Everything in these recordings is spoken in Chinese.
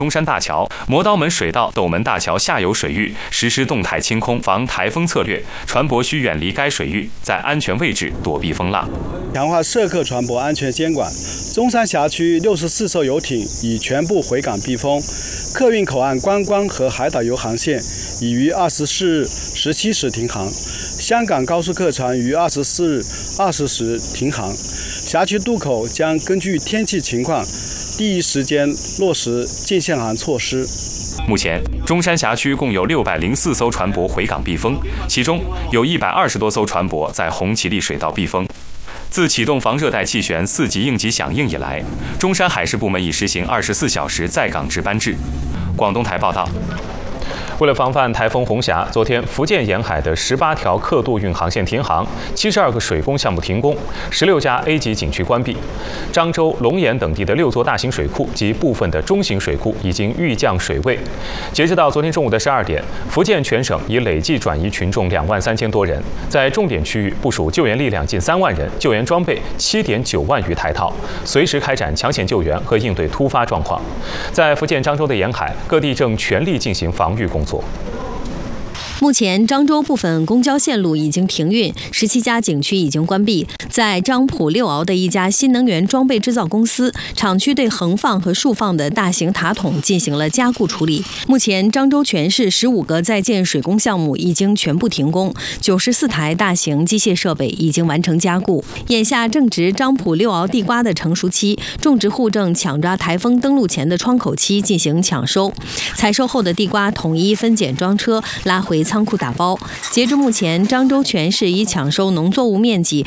中山大桥、磨刀门水道、斗门大桥下游水域实施动态清空防台风策略，船舶需远离该水域，在安全位置躲避风浪。 强化涉客船舶安全监管，中山辖区64艘游艇已全部回港避风，客运口岸观光和海岛游航线已于24日17时停航，香港高速客船于24日20时停航。辖区渡口将根据天气情况，第一时间落实禁限航措施。 目前，中山辖区共有604艘船舶回港避风，其中有120多艘船舶在红旗利水道避风。自启动防热带气旋4级应急响应以来，中山海事部门已实行24小时在港值班制。广东台报道。为了防范台风红霞，昨天福建沿海的18条客渡运航线停航，72个水工项目停工，16家 A 级景区关闭。漳州、龙岩等地的6座大型水库及部分的中型水库已经预降水位。截止到昨天中午的12点，福建全省已累计转移群众23000多人，在重点区域部署救援力量近3万人，救援装备7.9万余台套，随时开展抢险救援和应对突发状况。在福建漳州的沿海，各地正全力进行防御工作。 目前，漳州部分公交线路已经停运，17家景区已经关闭。在漳浦六鳌的一家新能源装备制造公司，厂区对横放和竖放的大型塔筒进行了加固处理。目前，漳州全市15个在建水工项目已经全部停工，94台大型机械设备已经完成加固。眼下正值漳浦六鳌地瓜的成熟期，种植户正抢抓台风登陆前的窗口期进行抢收。采收后的地瓜统一分拣装车拉回仓库打包。截至目前，漳州全市已抢收农作物面积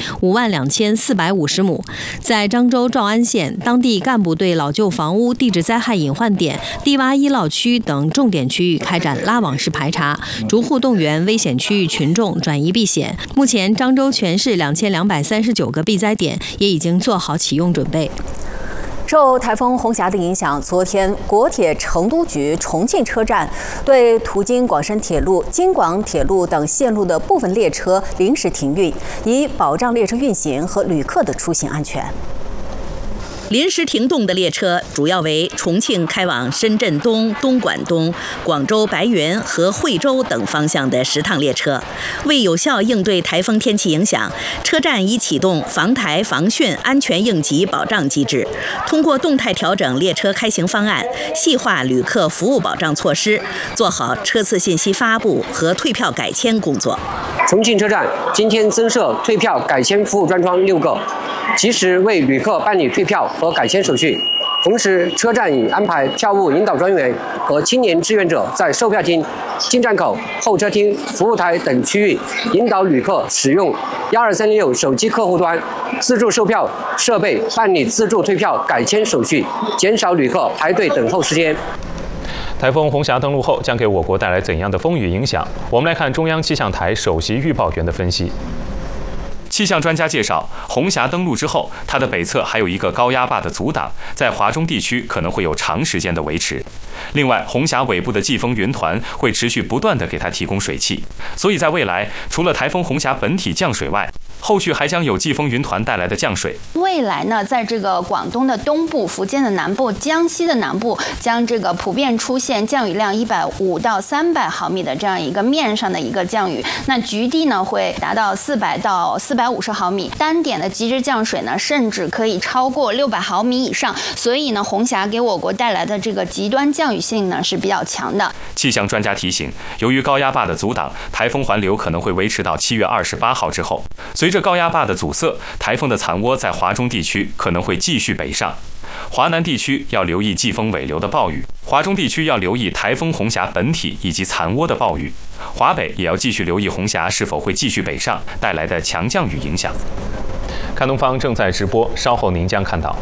52450亩。在漳州诏安县，当地干部对老旧房屋、地质灾害隐患点、低洼医涝区等重点区域开展拉网式排查，逐户动员危险区域群众转移避险。目前，漳州全市2239个避灾点也已经做好启用准备。 受台风红霞的影响，昨天国铁成都局重庆车站对途经广深铁路、京广铁路等线路的部分列车临时停运，以保障列车运行和旅客的出行安全。 临时停动的列车主要为重庆开往深圳东、东莞东、广州白云和惠州等方向的10趟列车。为有效应对台风天气影响，车站已启动防台防汛安全应急保障机制，通过动态调整列车开行方案，细化旅客服务保障措施，做好车次信息发布和退票改签工作。 重庆车站今天增设退票改签服务专窗6个，及时为旅客办理退票和改签手续。同时，车站已安排票务引导专员和青年志愿者在售票厅、进站口、候车厅、服务台等区域引导旅客使用12306手机客户端自助售票设备办理自助退票改签手续，减少旅客排队等候时间。 台风红霞登陆后将给我国带来怎样的风雨影响？我们来看中央气象台首席预报员的分析。气象专家介绍，红霞登陆之后，它的北侧还有一个高压坝的阻挡，在华中地区可能会有长时间的维持。另外，红霞尾部的季风云团会持续不断地给它提供水汽，所以在未来，除了台风红霞本体降水外，后续还将有季风云团带来的降水。 未来呢，在这个广东的东部、福建的南部、江西的南部，将这个普遍出现降雨量150到300毫米的这样一个面上的一个降雨。那局地呢会达到400到450毫米，单点的极值降水呢，甚至可以超过600毫米以上。所以呢，红霞给我国带来的这个极端降雨性呢是比较强的。 气象专家提醒，由于高压坝的阻挡，台风环流可能会维持到7月28号之后。随着高压坝的阻塞，台风的残涡在华中地区可能会继续北上。华南地区要留意季风尾流的暴雨，华中地区要留意台风红霞本体以及残涡的暴雨，华北也要继续留意红霞是否会继续北上带来的强降雨影响。看东方正在直播，稍后您将看到。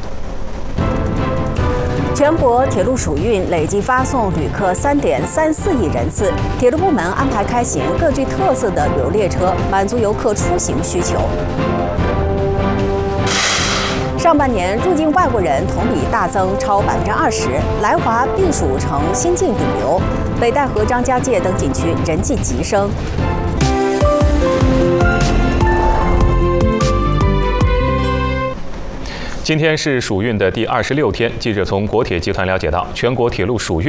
全国铁路暑运累计发送旅客3.34亿人次，铁路部门安排开行各具特色的旅游列车，满足游客出行需求。上半年入境外国人同比大增超20%，来华避暑成新晋顶流，北戴河、张家界等景区人气急升。 今天是暑运的第26天，记者从国铁集团了解到，全国铁路暑运